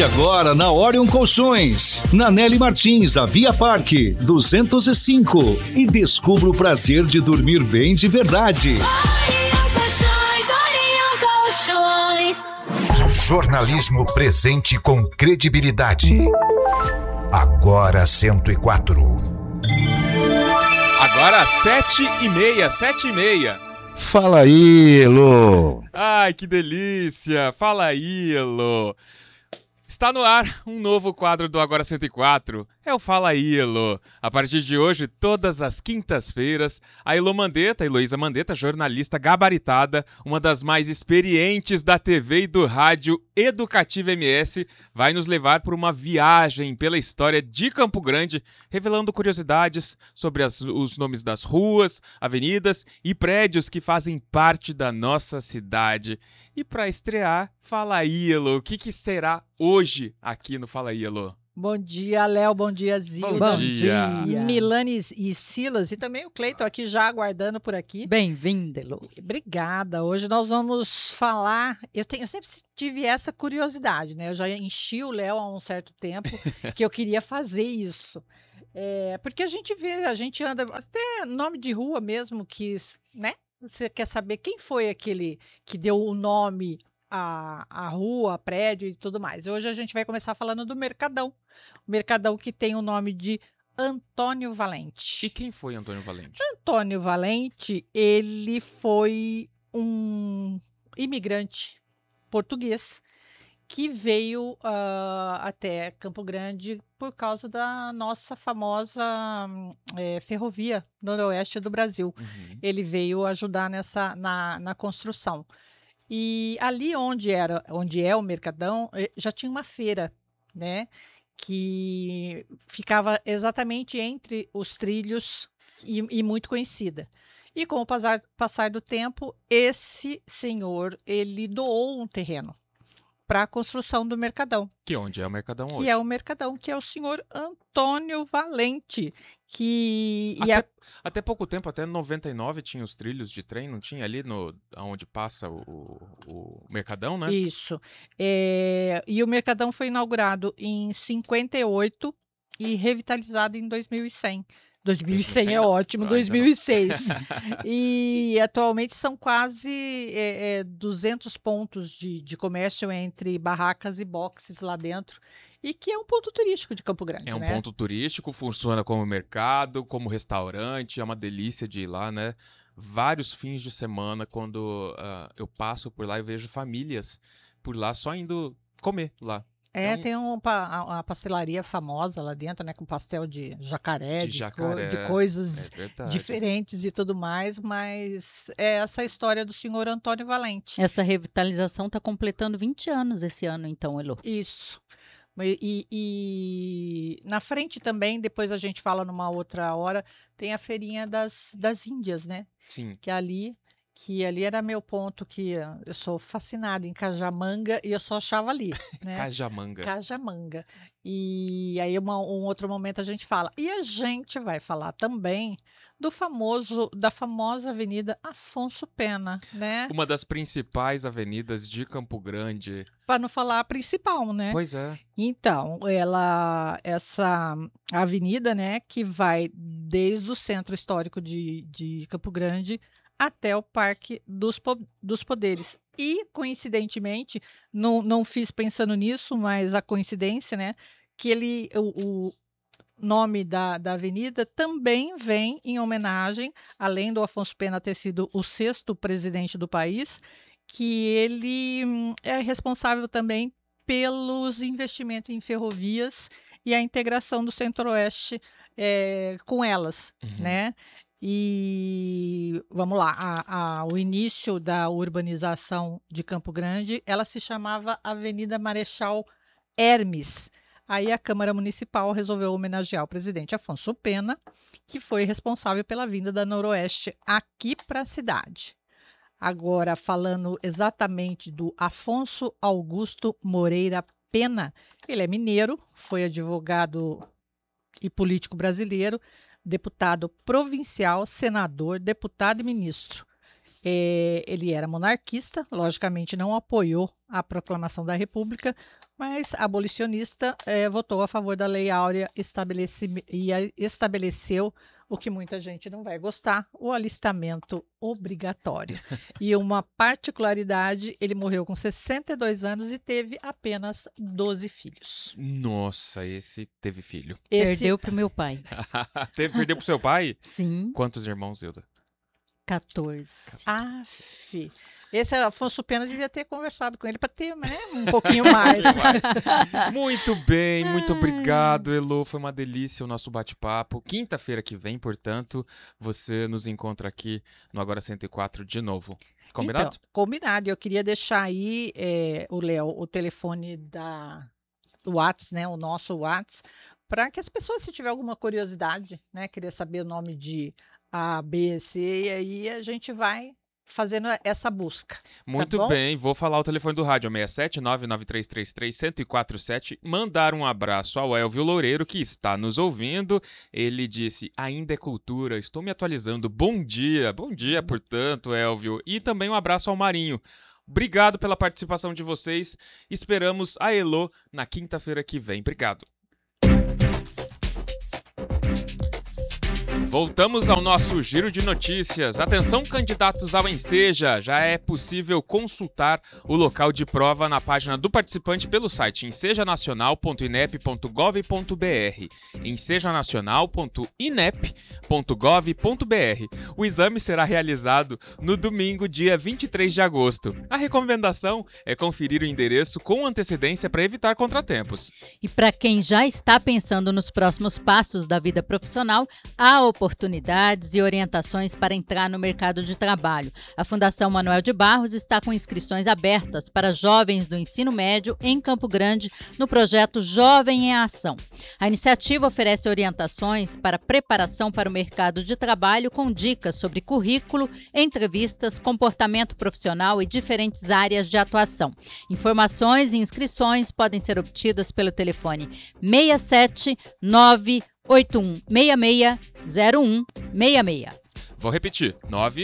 Passe agora na Orion Colchões, na Nelly Martins, a Via Parque 205 e descubra o prazer de dormir bem de verdade. Orion Colchões. Jornalismo presente com credibilidade. Agora 104. Agora 7h30, 7h30. Fala aí, Elô. Ai, que delícia. Fala aí, Elô. Está no ar um novo quadro do Agora 104. É o Fala aí, Elô. A partir de hoje, todas as quintas-feiras, a Heloísa Mandetta, jornalista gabaritada, uma das mais experientes da TV e do rádio Educativa MS, vai nos levar por uma viagem pela história de Campo Grande, revelando curiosidades sobre os nomes das ruas, avenidas e prédios que fazem parte da nossa cidade. E para estrear, Fala aí, Elô. O que será hoje aqui no Fala aí, Elô? Bom dia, Léo. Bom dia, Zilda. Bom dia. Milane e Silas. E também o Cleiton aqui já aguardando por aqui. Bem-vinda, Elô. Obrigada. Hoje nós vamos falar... Eu sempre tive essa curiosidade, né? Eu já enchi o Léo há um certo tempo que eu queria fazer isso. Porque a gente anda... Até nome de rua mesmo que, né? Você quer saber quem foi aquele que deu o nome a rua, prédio e tudo mais. Hoje a gente vai começar falando do Mercadão. O Mercadão que tem o nome de Antônio Valente. E quem foi Antônio Valente? Antônio Valente, ele foi um imigrante português que veio até Campo Grande por causa da nossa famosa ferrovia noroeste do Brasil. Uhum. Ele veio ajudar na construção. E ali onde é o Mercadão, já tinha uma feira, né? Que ficava exatamente entre os trilhos e muito conhecida. E com o passar do tempo, esse senhor, ele doou um terreno para a construção do Mercadão. Que onde é o Mercadão hoje? Que é o Mercadão, que é o senhor Antônio Valente. Até pouco tempo, até 99, tinha os trilhos de trem, não tinha ali onde passa o Mercadão, né? Isso. E o Mercadão foi inaugurado em 58 e revitalizado em 2100. 2100 é ótimo, 2006. E atualmente são quase 200 pontos de comércio entre barracas e boxes lá dentro. E que é um ponto turístico de Campo Grande, É um né? ponto turístico, funciona como mercado, como restaurante, é uma delícia de ir lá, né? Vários fins de semana, quando eu passo por lá, eu vejo famílias por lá só indo comer lá. Tem uma pastelaria famosa lá dentro, né? Com pastel de jacaré, de coisas diferentes e tudo mais, mas é essa história do senhor Antônio Valente. Essa revitalização está completando 20 anos esse ano, então, Elô. Isso. E na frente também, depois a gente fala numa outra hora, tem a feirinha das Índias, né? Sim. Que ali era meu ponto, que eu sou fascinada em Cajamanga e eu só achava ali, né? Cajamanga. E aí um outro momento a gente fala. E a gente vai falar também da famosa Avenida Afonso Pena, né? Uma das principais avenidas de Campo Grande. Para não falar a principal, né? Pois é. Então, essa avenida, né, que vai desde o centro histórico de Campo Grande até o Parque dos Poderes. E, coincidentemente, não fiz pensando nisso, mas a coincidência, né, que o nome da avenida também vem em homenagem, além do Afonso Pena ter sido o 6º presidente do país, que ele é responsável também pelos investimentos em ferrovias e a integração do Centro-Oeste com elas, né? E vamos lá, o início da urbanização de Campo Grande, ela se chamava Avenida Marechal Hermes. Aí a Câmara Municipal resolveu homenagear o presidente Afonso Pena, que foi responsável pela vinda da Noroeste aqui para a cidade. Agora, falando exatamente do Afonso Augusto Moreira Pena, ele é mineiro, foi advogado e político brasileiro, deputado provincial, senador, deputado e ministro. Ele era monarquista, logicamente não apoiou a proclamação da República, mas abolicionista, votou a favor da Lei Áurea e estabeleceu o que muita gente não vai gostar, o alistamento obrigatório. E uma particularidade, ele morreu com 62 anos e teve apenas 12 filhos. Nossa, esse teve filho. Perdeu pro meu pai. Perdeu pro seu pai? Sim, Quantos irmãos, Hilda? 14. Aff. Esse Afonso Pena devia ter conversado com ele para ter, né, um pouquinho mais. Muito bem, muito obrigado, Elô. Foi uma delícia o nosso bate-papo. Quinta-feira que vem, portanto, você nos encontra aqui no Agora 104 de novo. Combinado? Então, combinado. Eu queria deixar aí, Léo, o telefone do WhatsApp, né, o nosso WhatsApp, para que as pessoas, se tiver alguma curiosidade, né, querer saber o nome de A, B, C, e aí a gente vai fazendo essa busca. Muito tá bom? bem, vou falar o telefone do rádio, 67 99333 1047. Mandar um abraço ao Elvio Loureiro, que está nos ouvindo. Ele disse, ainda é cultura, estou me atualizando. Bom dia, portanto, Elvio. E também um abraço ao Marinho. Obrigado pela participação de vocês. Esperamos a Elô na quinta-feira que vem. Obrigado. Voltamos ao nosso giro de notícias. Atenção, candidatos ao Enseja! Já é possível consultar o local de prova na página do participante pelo site ensejanacional.inep.gov.br. ensejanacional.inep.gov.br. O exame será realizado no domingo, dia 23 de agosto. A recomendação é conferir o endereço com antecedência para evitar contratempos. E para quem já está pensando nos próximos passos da vida profissional, há oportunidades e orientações para entrar no mercado de trabalho. A Fundação Manuel de Barros está com inscrições abertas para jovens do ensino médio em Campo Grande no projeto Jovem em Ação. A iniciativa oferece orientações para preparação para o mercado de trabalho com dicas sobre currículo, entrevistas, comportamento profissional e diferentes áreas de atuação. Informações e inscrições podem ser obtidas pelo telefone 67 981660166. Vou repetir,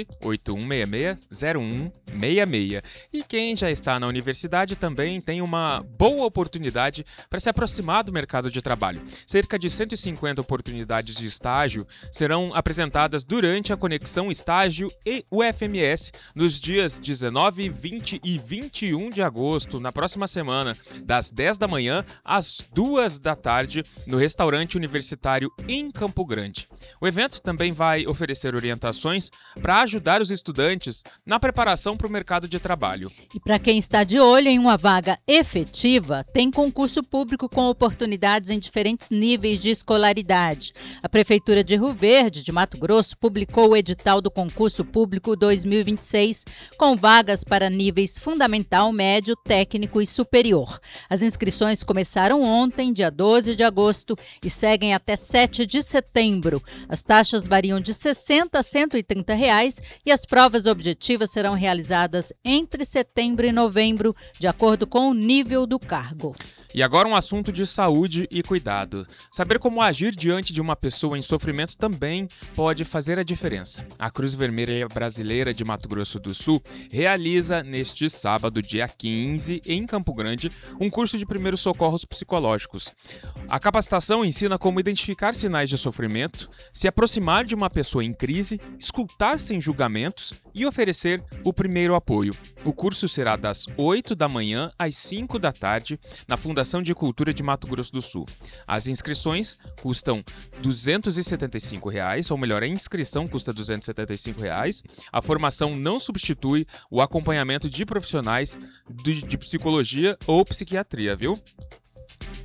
981660166. E quem já está na universidade também tem uma boa oportunidade para se aproximar do mercado de trabalho. Cerca de 150 oportunidades de estágio serão apresentadas durante a Conexão Estágio e UFMS nos dias 19, 20 e 21 de agosto, na próxima semana, das 10 da manhã às 2 da tarde, no restaurante universitário em Campo Grande. O evento também vai oferecer orientações para ajudar os estudantes na preparação para o mercado de trabalho. E para quem está de olho em uma vaga efetiva, tem concurso público com oportunidades em diferentes níveis de escolaridade. A Prefeitura de Rio Verde, de Mato Grosso, publicou o edital do concurso público 2026, com vagas para níveis fundamental, médio, técnico e superior. As inscrições começaram ontem, dia 12 de agosto, e seguem até 7 de setembro. As taxas variam de R$ 60 a R$ 130 e as provas objetivas serão realizadas entre setembro e novembro, de acordo com o nível do cargo. E agora um assunto de saúde e cuidado. Saber como agir diante de uma pessoa em sofrimento também pode fazer a diferença. A Cruz Vermelha Brasileira de Mato Grosso do Sul realiza neste sábado, dia 15, em Campo Grande, um curso de primeiros socorros psicológicos. A capacitação ensina como identificar sinais de sofrimento, se aproximar de uma pessoa em crise, escutar sem julgamentos e oferecer o primeiro apoio. O curso será das 8 da manhã às 5 da tarde, na Fundação de Cultura de Mato Grosso do Sul. As inscrições custam R$ 275, ou melhor, a inscrição custa R$ 275. A formação não substitui o acompanhamento de profissionais de psicologia ou psiquiatria, viu?